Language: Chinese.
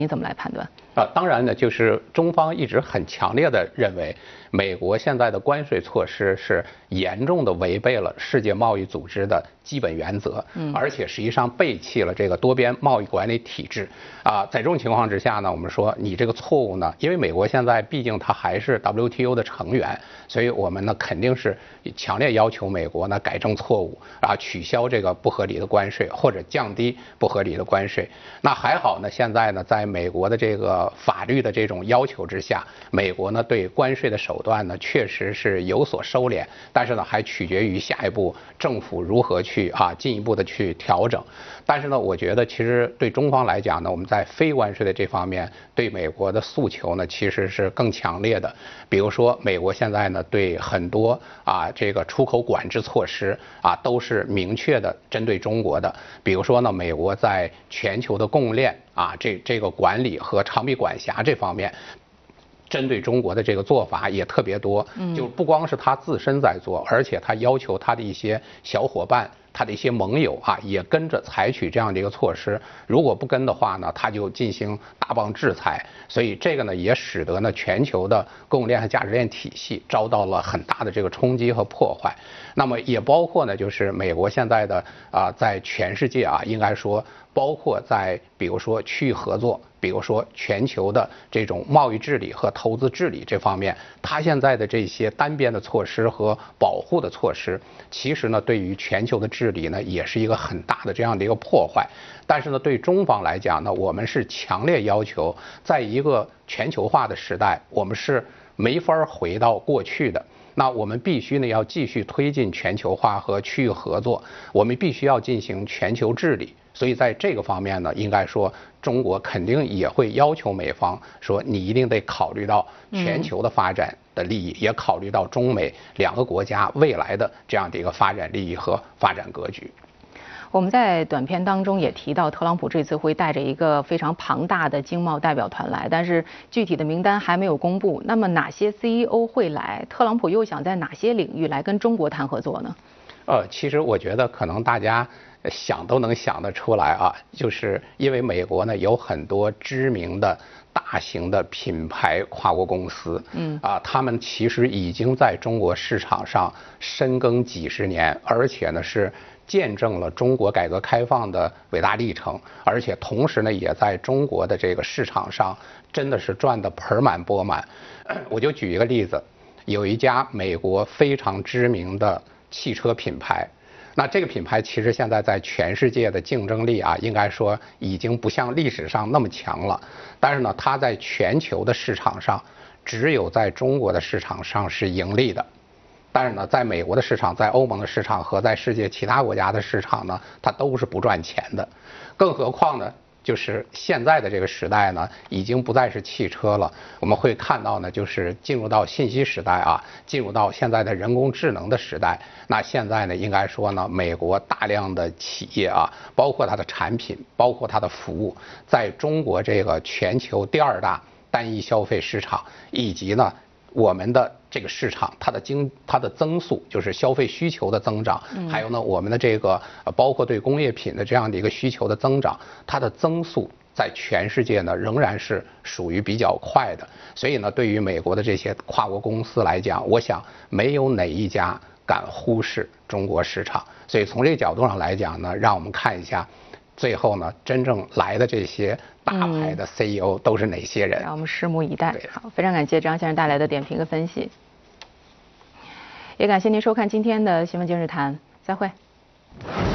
你怎么来判断？ 当然呢，就是中方一直很强烈地认为，美国现在的关税措施是严重的违背了世界贸易组织的基本原则，而且实际上背弃了这个多边贸易管理体制。在这种情况之下呢，我们说你这个错误呢，因为美国现在毕竟它还是 WTO 的成员，所以我们呢肯定是强烈要求美国呢改正错误，取消这个不合理的关税或者降低不合理的关税。那还好呢，现在呢，在美国的这个法律的这种要求之下，美国呢对关税的手段呢确实是有所收敛，但是呢还取决于下一步政府如何去进一步的去调整。但是呢，我觉得其实对中方来讲呢，我们在非关税的这方面对美国的诉求呢其实是更强烈的。比如说，美国现在呢对很多这个出口管制措施都是明确的针对中国的。比如说呢，美国在全球的供应链这个管理和长臂管辖这方面，针对中国的这个做法也特别多。就不光是他自身在做，而且他要求他的一些小伙伴，他的一些盟友也跟着采取这样的一个措施。如果不跟的话呢，他就进行大棒制裁。所以这个呢，也使得呢全球的供应链和价值链体系遭到了很大的这个冲击和破坏。那么也包括呢，就是美国现在的在全世界应该说，包括在比如说区域合作，比如说全球的这种贸易治理和投资治理这方面，它现在的这些单边的措施和保护的措施，其实呢对于全球的治理呢也是一个很大的这样的一个破坏。但是呢，对中方来讲呢，我们是强烈要求，在一个全球化的时代，我们是没法回到过去的。那我们必须呢要继续推进全球化和区域合作，我们必须要进行全球治理。所以在这个方面呢，应该说中国肯定也会要求美方说，你一定得考虑到全球的发展的利益，也考虑到中美两个国家未来的这样的一个发展利益和发展格局。 我们在短片当中也提到，特朗普这次会带着一个非常庞大的经贸代表团来，但是具体的名单还没有公布。那么哪些 CEO 会来？特朗普又想在哪些领域来跟中国谈合作呢？ 其实我觉得可能大家想都能想得出来就是因为美国呢有很多知名的大型的品牌跨国公司，他们其实已经在中国市场上深耕几十年，而且呢是见证了中国改革开放的伟大历程，而且同时呢也在中国的这个市场上真的是赚得盆满钵满。我就举一个例子，有一家美国非常知名的汽车品牌，那这个品牌其实现在在全世界的竞争力应该说已经不像历史上那么强了。但是呢，它在全球的市场上，只有在中国的市场上是盈利的。但是呢，在美国的市场、在欧盟的市场和在世界其他国家的市场呢，它都是不赚钱的。更何况呢，就是现在的这个时代呢，已经不再是汽车了。我们会看到呢，就是进入到信息时代进入到现在的人工智能的时代。那现在呢，应该说呢，美国大量的企业包括它的产品，包括它的服务，在中国这个全球第2大单一消费市场，以及呢我们的这个市场它的增速，就是消费需求的增长，还有呢我们的这个包括对工业品的这样的一个需求的增长，它的增速在全世界呢仍然是属于比较快的。所以呢，对于美国的这些跨国公司来讲，我想没有哪一家敢忽视中国市场。所以从这个角度上来讲呢，让我们看一下最后呢真正来的这些大牌的 CEO 都是哪些人？ 让我们拭目以待。好，非常感谢张先生带来的点评和分析，也感谢您收看今天的新闻今日谈，再会。